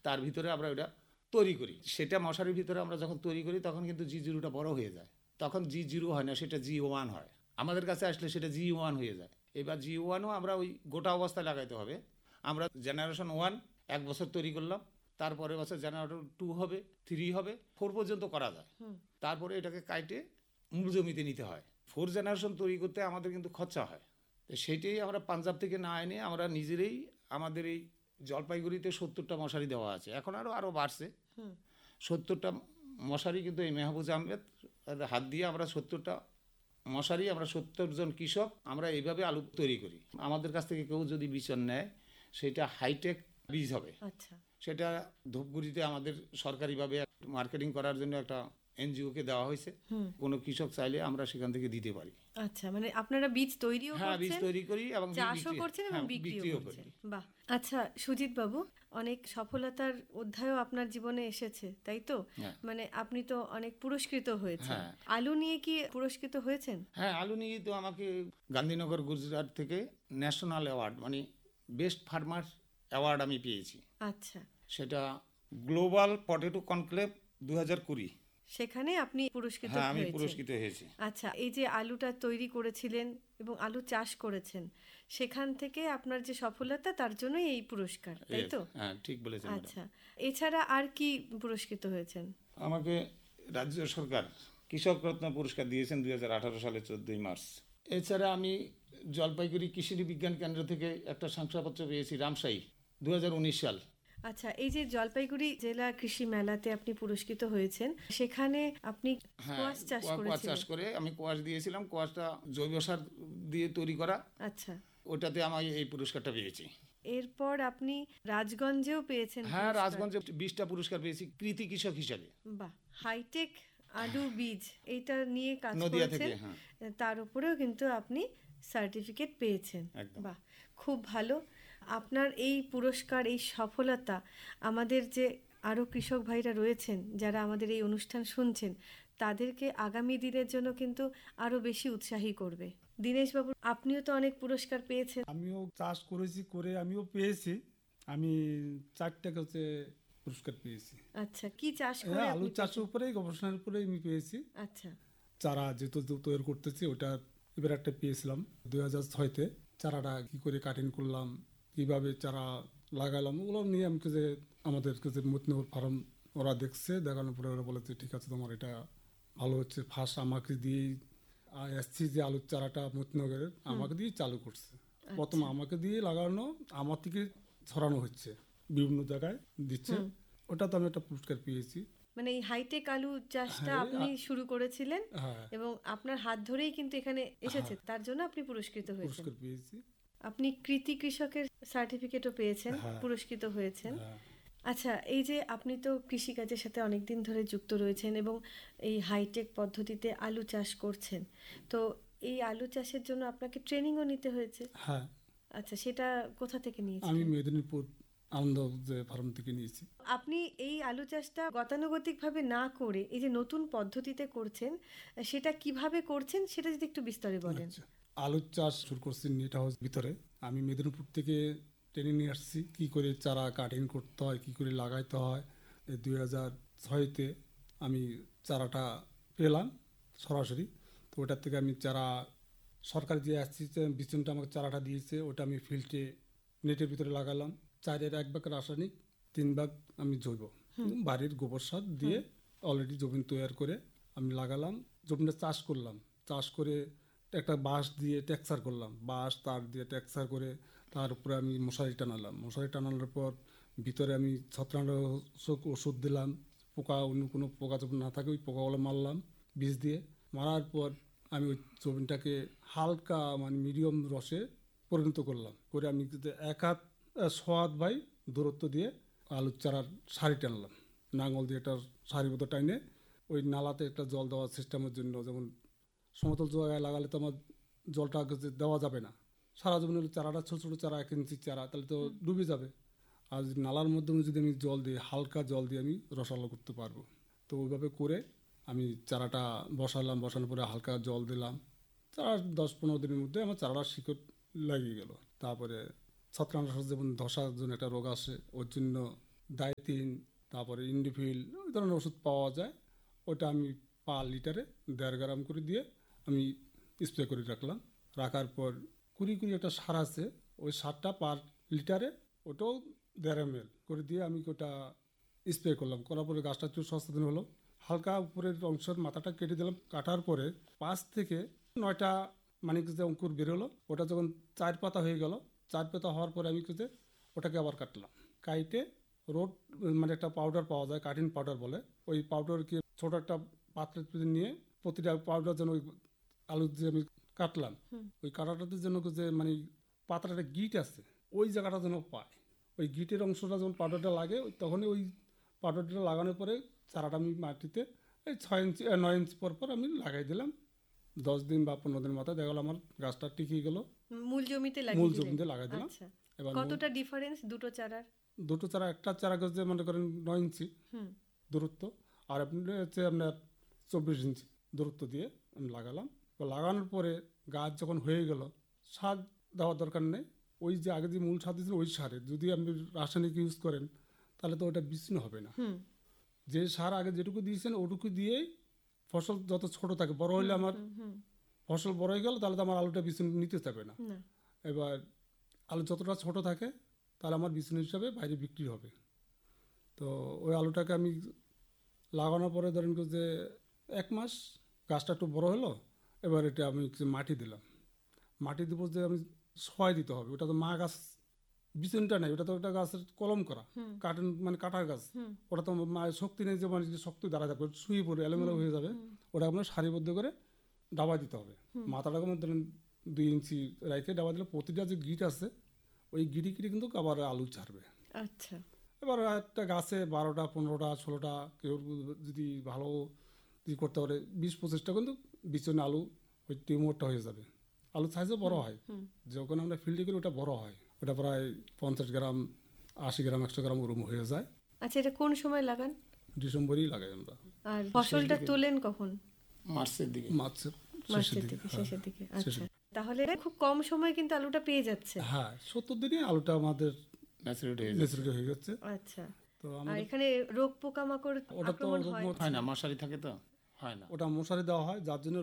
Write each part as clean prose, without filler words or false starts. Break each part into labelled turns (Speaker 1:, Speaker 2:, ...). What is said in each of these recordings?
Speaker 1: তার ভিতরে আমরা ওটা তৈরি করি। সেটা মশারির ভিতরে আমরা যখন তৈরি করি তখন কিন্তু G0টা বড় হয়ে যায়, তখন G0 হয় না, সেটা G1 হয়। আমাদের কাছে আসলে সেটা G1 হয়ে যায়। এবার G1ও আমরা ওই গোটা অবস্থায় লাগাইতে হবে। আমরা জেনারেশন 1 1 বছর তৈরি করলাম, তারপরে বছর জেনারেটর 2 হবে, 3 হবে, 4 পর্যন্ত করা যায়। তারপরে এটাকে কাটে মূল জমিতে নিতে হয়। 4 জেনারেশন তৈরি করতে আমাদের কিন্তু খরচা হয়। তো সেইটাই আমরা পাঞ্জাব থেকে না এনে আমরা নিজেরাই আমাদের এই জলপাইগুড়িতে 70টা মশারি দেওয়া আছে, এখন আরও বাড়ছে। 70টা মশারি কিন্তু এই মেহবুজ আহমেদ হাত দিয়ে আমরা 70টা মশারি, আমরা 70 জন কৃষক আমরা এইভাবে আলু তৈরি করি। আমাদের কাছ থেকে কেউ যদি বীজ নেয় সেটা হাইটেক বীজ হবে।
Speaker 2: আচ্ছা,
Speaker 1: সেটা ধূপগুড়িতে আমাদের সরকারিভাবে মার্কেটিং করার জন্য একটা এনজিওকে দেওয়া হয়েছে। কোনো কৃষক চাইলে আমরা সেখান থেকে দিতে পারি।
Speaker 2: আচ্ছা, মানে আপনারা বীজ তৈরিও করছেন?
Speaker 1: হ্যাঁ, বীজ তৈরি করি এবং
Speaker 2: চাষও করছেন এবং বিক্রিও করছেন। বাহ। আচ্ছা সুজিত বাবু, অনেক সফলতার অধ্যায়ও আপনার জীবনে এসেছে, তাই তো? মানে আপনি তো অনেক পুরস্কৃত হয়েছেন। আলু নিয়ে কি পুরস্কৃত হয়েছেন?
Speaker 1: হ্যাঁ, আলু নিয়ে তো আমাকে গান্ধীনগর গুজরাট থেকে ন্যাশনাল অ্যাওয়ার্ড মানে বেস্ট ফার্মার অ্যাওয়ার্ড আমি পেয়েছি।
Speaker 2: আচ্ছা,
Speaker 1: সেটা গ্লোবাল পটেটো কনক্লেভ 2020,
Speaker 2: সেখানে আপনি পুরস্কৃত
Speaker 1: হ্যাঁ আমি
Speaker 2: হয়েছেন।
Speaker 1: পুরস্কৃত হয়েছি।
Speaker 2: আচ্ছা, এই যে আলুটা তৈরি করেছিলেন এবং আলু চাষ করেছেন, সেখান থেকে আপনার যে সফলতা তার জন্যই এই পুরস্কার, তাই তো?
Speaker 1: হ্যাঁ, ঠিক বলেছেন।
Speaker 2: আচ্ছা, এছাড়া আর কি পুরস্কৃত হয়েছেন?
Speaker 1: আমাকে রাজ্য সরকার কৃষক রত্ন পুরস্কার দিয়েছেন 2018 সালের 14 মার্চ। এছাড়া আমি জলপাইগুড়ি কৃষি বিজ্ঞান কেন্দ্র থেকে একটা শংসাপত্র পেয়েছি, রামশাহী, 2019 সাল।
Speaker 2: আচ্ছা, এই যে জলপাইগুড়ি জেলা কৃষি মেলাতে আপনি পুরস্কৃত হয়েছেন, সেখানে আপনি কোয়াশ চাষ করেছিলেন।
Speaker 1: চাষ করে আমি কোয়াশ দিয়েছিলাম, কোয়াশটা জৈব সার দিয়ে তৈরি করা।
Speaker 2: আচ্ছা,
Speaker 1: ওটাতে আমি এই পুরস্কারটা পেয়েছি।
Speaker 2: এরপর আপনি রাজগঞ্জেও পেয়েছেন।
Speaker 1: হ্যাঁ, রাজগঞ্জে 20টা পুরস্কার পেয়েছি কৃতি কৃষক হিসাবে।
Speaker 2: বাহ, হাইটেক আলু বীজ এইটা নিয়ে কাজ
Speaker 1: নদিয়া
Speaker 2: করেছেন,
Speaker 1: থেকে, হ্যাঁ।
Speaker 2: তার উপরেও কিন্তু আপনি সার্টিফিকেট পেয়েছেন।
Speaker 1: একদম।
Speaker 2: বাহ, খুব ভালো। আপনার এই পুরস্কার, এই সফলতা আমাদের যে আরও কৃষক ভাইরা রয়েছেন যারা আমাদের এই অনুষ্ঠান শুনছেন, তাদেরকে আগামী দিনের জন্য কিন্তু আরো বেশি উৎসাহী করবে। দীনেশ বাবু, আপনিও তো অনেক পুরস্কার পেয়েছেন।
Speaker 3: আমিও চাষ করেছি, করে আমিও পেয়েছি। আমি 4টা পুরস্কার পেয়েছি।
Speaker 2: আচ্ছা, কি চাষ করে?
Speaker 3: আলু চাষের উপরে, গবেষণার উপরে আমি পেয়েছি।
Speaker 2: আচ্ছা,
Speaker 3: চারা যেহেতু তৈরি করতেছি, ওটা এবার একটা পেয়েছিলাম 2006-তে। চারাটা কি করে কাটিং করলাম, কিভাবে চারা লাগালাম, ওগুলো নিয়ে আমি আমাদের মতিনগর ফার্ম ওরা দেখছে, দেখানোর পরে ওরা বলেছে ঠিক আছে তোমার এটা ভালো হচ্ছে। ফার্স্ট আমাকে দিয়েই এসছি যে আলুর চারাটা মতিনগরের আমাকে দিয়ে চালু করছে। প্রথম আমাকে দিয়ে লাগানো, আমার থেকে ছড়ানো হচ্ছে, বিভিন্ন জায়গায় দিচ্ছে। ওটা তো আমি একটা পুরস্কার পেয়েছি।
Speaker 2: মানে এই হাইটেক আলু চাষটা আপনি শুরু করেছিলেন এবং আপনার হাত ধরেই কিন্তু এখানে এসেছে, তার জন্য আপনি পুরস্কৃত হয়েছেন।
Speaker 3: পেয়েছি।
Speaker 2: আপনি কৃতি কৃষকের সার্টিফিকেটও পেয়েছেন, পুরস্কৃত হয়েছেন। আচ্ছা, এই যে আপনি তো কৃষিকাজের সাথে অনেকদিন ধরে যুক্ত রয়েছেন এবং এই হাইটেক পদ্ধতিতে আলু চাষ করছেন, তো এই আলু চাষের জন্য আপনাকে ট্রেনিংও নিতে হয়েছে।
Speaker 3: হ্যাঁ।
Speaker 2: আচ্ছা, সেটা কোথা থেকে নিয়েছেন?
Speaker 3: আমি মেদিনীপুর আনন্দ ফার্ম থেকে নিয়েছি।
Speaker 2: আপনি এই আলু চাষটা গতানুগতিক ভাবে না করে এই যে নতুন পদ্ধতিতে করছেন, সেটা কিভাবে করছেন সেটা যদি একটু বিস্তারে বলেন।
Speaker 3: আলু চাষ শুরু করছি নেট হাউস ভিতরে। আমি মেদিনীপুর থেকে ট্রেনিং নিয়ে আসছি কি করে চারা কাটিং করতে হয়, কি করে লাগাইতে হয়। 2006-তে আমি চারাটা পেলাম সরাসরি। তো ওটার থেকে আমি চারা সরকার যে আসছি বিচনটা আমাকে চারাটা দিয়েছে, ওটা আমি ফিল্ডে নেটের ভিতরে লাগালাম। 4-এর 1 ভাগ রাসায়নিক, 3 ভাগ আমি জৈব বাড়ির গোবর সার দিয়ে অলরেডি জমিন তৈরি করে আমি লাগালাম। জমিটা চাষ করলাম, চাষ করে একটা বাঁশ দিয়ে টেক্সচার করলাম, বাঁশ তার দিয়ে টেক্সচার করে তার উপরে আমি মশারি টানালাম। মশারি টানানোর পর ভিতরে আমি ছত্রাকনাশক ওষুধ দিলাম। পোকা, অন্য কোনো পোকা যখন না থাকে ওই পোকাগুলো মারলাম বীজ দিয়ে। মারার পর আমি ওই জমিনটাকে হালকা মানে মিডিয়াম রসে পরিণত করলাম, করে আমি 1 হাত 1.5 হাত বাই দূরত্ব দিয়ে আলুর চারার সারি টানলাম। নাঙ্গল দিয়ে একটা সারি মতো টাইনে ওই নালাতে একটা জল দেওয়ার সিস্টেমের জন্য, যেমন সমতল জায়গায় লাগালে তো আমার জলটা দেওয়া যাবে না। সারা জমিন চারাটা ছোটো ছোটো চারা, 1 ইঞ্চি চারা, তাহলে তো ডুবে যাবে। আর নালার মাধ্যমে যদি আমি জল দিই, হালকা জল দিয়ে আমি রসালো করতে পারবো। তো ওইভাবে করে আমি চারাটা বসালাম। বসানোর পরে হালকা জল দিলাম। চারা 10-15 দিনের মধ্যে আমার চারাটা শিকড় লাগিয়ে গেল। তারপরে ছত্রাকনাশক, যেমন ধসার জন্য একটা রোগ আসে, ওর জন্য ডাইথিন, তারপরে ইন্ডিফিল, ওই ধরনের ওষুধ পাওয়া যায়। ওটা আমি পার লিটারে 1.5 গ্রাম করে দিয়ে আমি স্প্রে করে রাখলাম। রাখার পর কুড়ি একটা সার আছে, ওই সারটা পার লিটারে ওটাও 1.5 ml করে দিয়ে আমি ওটা স্প্রে করলাম। করার পরে গাছটা একটু সচেতন হলো। হালকা উপরের অংশের মাথাটা কেটে দিলাম। কাটার পরে 5 থেকে 9টা মানে যে অঙ্কুর বেরোলো, ওটা যখন 4 পাতা হয়ে গেল, 4 পাতা হওয়ার পরে আমি ওটাকে আবার কাটলাম। কাইটে রোড মানে একটা পাউডার পাওয়া যায়, কাটিং পাউডার বলে, ওই পাউডারকে ছোট একটা পাত্রে নিয়ে প্রতিটা পাউডার যেন ওই আলু যে আমি কাটলাম, ওই কাটাটাতে যেন মানে পাতার একটা গিট আছে, ওই জায়গাটা যেন পায়। ওই গিটের অংশটা যখন পাউডারটা লাগে, তখনই ওই পাউডারটা লাগানোর পরে চারাটা আমি মাটিতে এই 6 ইঞ্চি 9 ইঞ্চি পর পর আমি লাগাই দিলাম। 10 দিন বা 15 দিন মাথায় দেখা গেলো আমার গাছটা টিকে গেল।
Speaker 2: মূল জমিতে
Speaker 3: মূল
Speaker 2: লাগিয়ে দিলেন?
Speaker 3: জমিতে লাগাই দিলাম।
Speaker 2: আচ্ছা,
Speaker 3: এবার
Speaker 2: কতটা ডিফারেন্স দুটো চারার?
Speaker 3: দুটো চারা, একটা চারা গাছ মনে করেন 9 ইঞ্চি দূরত্ব, আর আপনি হচ্ছে আপনার 24 ইঞ্চি দূরত্ব দিয়ে আমি লাগালাম। লাগানোর পরে গাছ যখন হয়ে গেল, সার দেওয়ার দরকার নেই। ওই যে আগে যে মূল সার দিয়েছিল ওই সারে যদি আপনি রাসায়নিক ইউজ করেন তাহলে তো ওটা বিচ্ছিন্ন হবে না। যে সার আগে যেটুকু দিয়েছেন ওটুকু দিয়েই ফসল যত ছোট থাকে, বড় হলে আমার ফসল বড় হয়ে গেল তাহলে তো আমার আলুটা বিছুন নিতে যাবে না। এবার আলু যতটা ছোট থাকে তাহলে আমার বিছুন হিসাবে বাইরে বিক্রি হবে। তো ওই আলুটাকে আমি লাগানোর পরে ধরেন যে 1 মাস গাছটা একটু বড় হলো, এবার এটা আমি মাটি দিলাম। মাটি দিব যে আমি সহায় দিতে হবে, ওটা তো মা গাছ বিছুনটা নেই, ওটা তো একটা গাছের কলম করা কাটেন মানে কাটার গাছ, ওটা তো মায়ের শক্তি নেই যে মানে শক্তি দাঁড়া থাকবে, শুয়ে পড়ে এলোমেলো হয়ে যাবে। ওটা আপনার সারিবদ্ধ করে ডাবা দিতে হবে। মাথাটাকে ধরেন 2 ইঞ্চি রাইতে ডাবা দিলে প্রতিটা যে গিট আছে ওই গিটি কিন্তু আবার আলু ছাড়বে।
Speaker 2: আচ্ছা,
Speaker 3: এবার একটা গাছে 12টা 15টা 16টা কেউ যদি ভালো করতে পারে 20-25টা কিন্তু বিচনে আলু ওই টিউমারটা হয়ে যাবে। আলু সাইজও বড় হয়, যখন আমরা ফিল্ডে করি ওটা বড় হয়, ওটা প্রায় 50 গ্রাম 80 গ্রাম 100 গ্রাম ওরম হয়ে যায়।
Speaker 2: আচ্ছা, এটা কোন সময় লাগান?
Speaker 3: ডিসেম্বরেই লাগাই আমরা।
Speaker 2: আর ফসলটা তোলেন কখন?
Speaker 1: মার্চের দিকে।
Speaker 3: মার্চের
Speaker 2: শেষের দিকে। আচ্ছা, তাহলে খুব কম সময় কিন্তু আলুটা পেয়ে যাচ্ছে।
Speaker 3: হ্যাঁ, 70 দিনে আলুটা আমাদের
Speaker 1: ন্যাচুরালি
Speaker 3: হয়ে যাচ্ছে।
Speaker 2: আচ্ছা,
Speaker 3: তো
Speaker 2: আর এখানে রোগ পোকামাকড়
Speaker 3: ওটা তো
Speaker 2: আক্রমণ হয়?
Speaker 1: হয় না, মশারি থাকে তো হয় না।
Speaker 3: ওটা মশারি দেওয়া হয় যার জন্য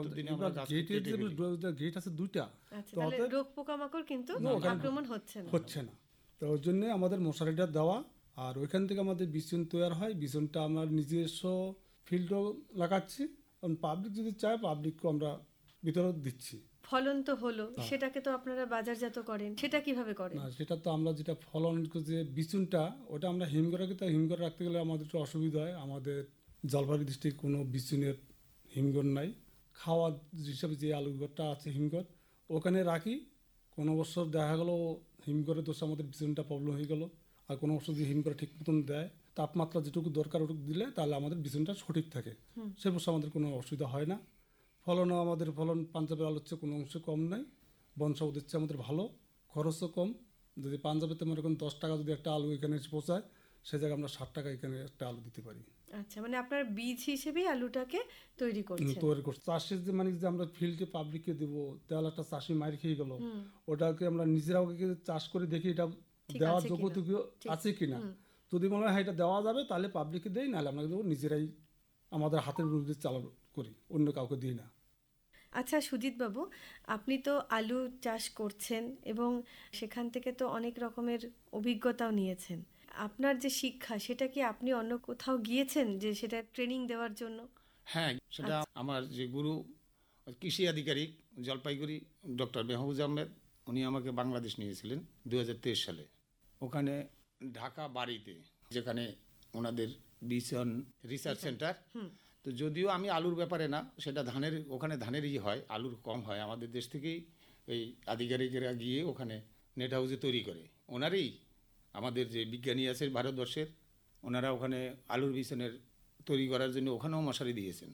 Speaker 3: গেট আছে 2টা।
Speaker 2: আচ্ছা, তাহলে রোগ পোকামাকড় কিন্তু আক্রমণ হচ্ছে না।
Speaker 3: তো ওর জন্য আমাদের মশারিটা দেওয়া। আর ওইখান থেকে আমাদের বিচুন তৈরি হয়। বিচুনটা আমার নিজস্ব ফিল্ডও লাগাচ্ছি, কারণ পাবলিক যদি চায় পাবলিককেও আমরা ভিতরে দিচ্ছি।
Speaker 2: ফলন তো হলো, সেটাকে তো আপনারা বাজারজাত করেন, সেটা কিভাবে করেন?
Speaker 3: না, সেটা তো আমরা যেটা ফলন যে বিচুনটা ওটা আমরা হিমঘরে হিমঘরে রাখতে গেলে আমাদের একটু অসুবিধা হয়। আমাদের জলপাইগুড়ি ডিস্ট্রিক্ট কোনো বিচুনের হিমঘর নাই। খাওয়ার হিসাবে যে আলুঘরটা আছে হিমঘর, ওখানে রাখি। কোনো বছর দেখা গেলো হিমঘরে দোষ আমাদের বিচুনটা প্রবলেম হয়ে গেল, আর কোনো বছর যদি হিমঘরে ঠিক মতন দেয়, তাপমাত্রা যেটুকু দরকার ওটুকু দিলে তাহলে আমাদের বিচুনটা সঠিক থাকে, সে বছর আমাদের কোনো অসুবিধা হয় না। ফলনও আমাদের পাঞ্জাবের আলুর চেয়ে কোনো অংশে কম নাই। বনসাউ দিচ্ছে আমাদের ভালো, খরচও কম। যদি পাঞ্জাবেতে মনে করেন 10 টাকা যদি একটা আলু এখানে এসে পৌঁছায়, সে জায়গায় আমরা 60 টাকা এখানে একটা আলু দিতে পারি।
Speaker 2: আচ্ছা, মানে আপনার বীজ হিসেবে আলুটাকে তৈরি করছি।
Speaker 3: চাষের যে মানে যে আমরা ফিল্ডে পাবলিককে দেবো, তাহলে একটা চাষি মার খেয়ে গেল, ওটাকে আমরা নিজেরাও চাষ করে দেখি এটা দেওয়ার যোগ্যতা আছে কিনা। যদি মনে হয় এটা দেওয়া যাবে তাহলে পাবলিককে দেই, নাহলে আমরা কিন্তু নিজেরাই আমাদের হাতের বিরুদ্ধে চালু করি, অন্য কাউকে দিই না।
Speaker 2: আচ্ছা সুজিত বাবু, আপনি তো আলু চাষ করছেন এবং সেখান থেকে তো অনেক রকমের অভিজ্ঞতাও নিয়েছেন। আপনার যে শিক্ষা সেটা কি আপনি অন্য কোথাও গিয়েছেন যে সেটা ট্রেনিং দেওয়ার জন্য?
Speaker 1: হ্যাঁ, সেটা আমার যে গুরু কৃষি আধিকারিক জলপাইগুড়ি ডক্টর মেহবুজ আহমেদ, উনি আমাকে বাংলাদেশ নিয়েছিলেন 2023 সালে। ওখানে ঢাকা বাড়িতে, যেখানে ওনাদের বিচন রিসার্চ সেন্টার। তো যদিও আমি আলুর ব্যাপারে না, সেটা ওখানে ধানেরই হয়, আলুর কম হয়। আমাদের দেশ থেকেই এই আধিকারিকেরা গিয়ে ওখানে নেট হাউসে তৈরি করে। ওনারই আমাদের যে বিজ্ঞানী আছে ভারতবর্ষের, ওনারা ওখানে আলুর বিচনের তৈরি করার জন্য ওখানেও মশারি দিয়েছেন।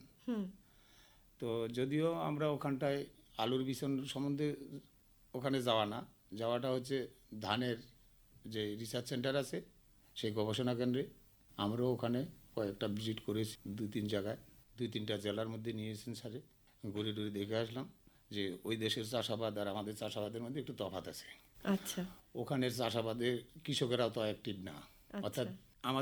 Speaker 1: তো যদিও আমরা ওখানটায় আলুর বিচন সম্বন্ধে ওখানে যাওয়াটা হচ্ছে ধানের যে রিসার্চ সেন্টার আছে সেই গবেষণা কেন্দ্রে। আমরাও ওখানে কয়েকটা ভিজিট করেছি, 2-3 জায়গায়, 2-3টা জেলার মধ্যে নিয়েছেন স্যারে। ঘুরে টুরে দেখে আসলাম যে ওই দেশের চাষাবাদ আর আমাদের চাষাবাদের মধ্যে একটু তফাৎ আছে।
Speaker 2: আচ্ছা,
Speaker 1: ওখানের চাষাবাদে কৃষকেরাও তো অ্যাক্টিভ না, অর্থাৎ